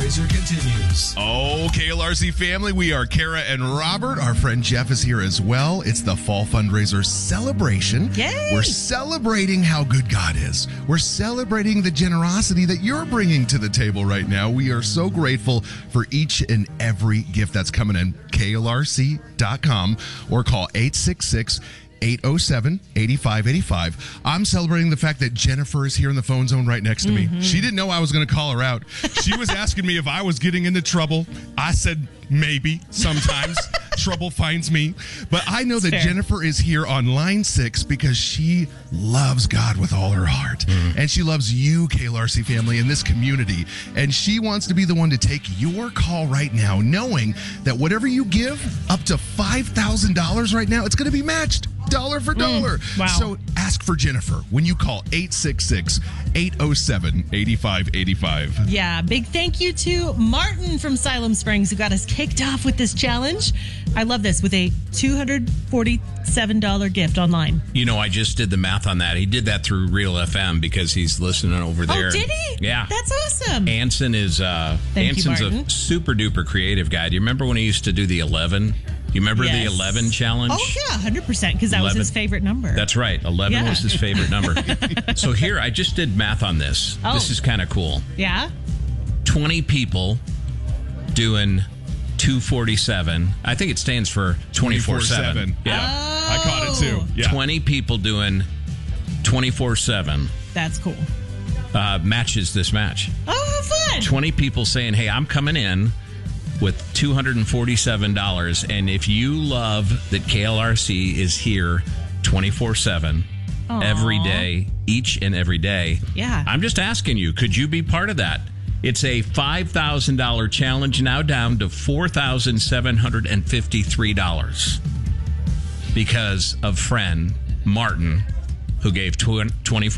fundraiser continues. Oh, KLRC family, we are Kara and Robert. Our friend Jeff is here as well. It's the fall fundraiser celebration. Yay! We're celebrating how good God is. We're celebrating the generosity that you're bringing to the table right now. We are so grateful for each and every gift that's coming in. KLRC.com or call 866-807-8585. I'm celebrating the fact that Jennifer is here in the phone zone right next to me. She didn't know I was going to call her out. She was asking me if I was getting into trouble. I said maybe sometimes. Trouble finds me. But I know that Jennifer is here on line 6 because she loves God with all her heart. And she loves you, KLRC family, in this community. And she wants to be the one to take your call right now, knowing that whatever you give, up to $5,000 right now, it's going to be matched dollar for dollar. Wow. So ask for Jennifer when you call 866-807-8585. Yeah, big thank you to Martin from Siloam Springs who got us kicked off with this challenge. I love this, with a $247 gift online. You know, I just did the math on that. He did that through Real FM because he's listening over there. Oh, did he? Yeah. That's awesome. Anson is Thank you, Anson's Martin. a super duper creative guy. Do you remember when he used to do the 11? You remember the Yes. 11 challenge? Oh, yeah, 100%, because that was 11. his favorite number. That's right. 11 Yeah. was his favorite number. So here, I just did math on this. Oh. This is kind of cool. Yeah? 20 people doing 247. I think it stands for 24/7. Yeah. I caught it too. Yeah. 20 people doing 24/7 That's cool. matches this match. Oh, fun. 20 people saying, hey, I'm coming in with $247. And if you love that KLRC is here 24/7 every day, each and every day, Yeah. I'm just asking you, could you be part of that? It's a $5,000 challenge, now down to $4,753 because of friend Martin, who gave 24